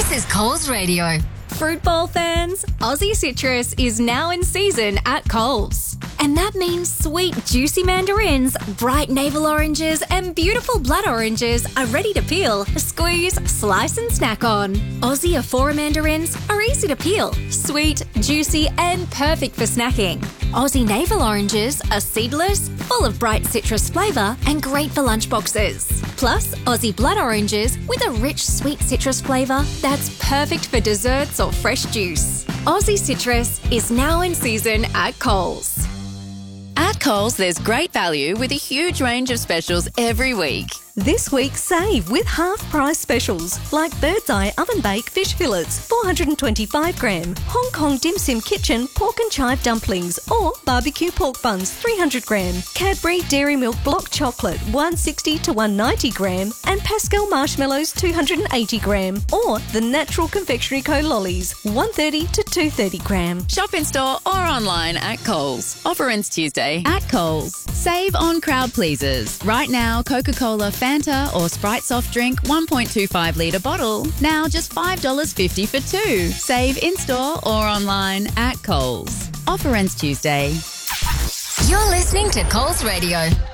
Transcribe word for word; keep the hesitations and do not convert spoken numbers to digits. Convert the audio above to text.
This is Coles Radio. Fruit bowl fans, Aussie Citrus is now in season at Coles. And that means sweet, juicy mandarins, bright navel oranges, and beautiful blood oranges are ready to peel, squeeze, slice, and snack on. Aussie Afora mandarins are easy to peel, sweet, juicy, and perfect for snacking. Aussie navel oranges are seedless, full of bright citrus flavour, and great for lunchboxes. Plus, Aussie blood oranges with a rich, sweet citrus flavour that's perfect for desserts or fresh juice. Aussie Citrus is now in season at Coles. At Coles, there's great value with a huge range of specials every week. This week, save with half-price specials like Bird's Eye Oven Bake Fish Fillets, four hundred twenty-five gram, Hong Kong Dim Sim Kitchen Pork and Chive Dumplings or Barbecue Pork Buns, three hundred gram, Cadbury Dairy Milk Block Chocolate, one sixty to one ninety gram, and Pascal Marshmallows, two hundred eighty gram, or the Natural Confectionery Co. Lollies, one thirty to two thirty gram. Shop in store or online at Coles. Offer ends Tuesday at Coles. Save on crowd pleasers. Right now, Coca-Cola, Fanta or Sprite soft drink one point two five litre bottle. Now just five dollars fifty for two. Save in-store or online at Coles. Offer ends Tuesday. You're listening to Coles Radio.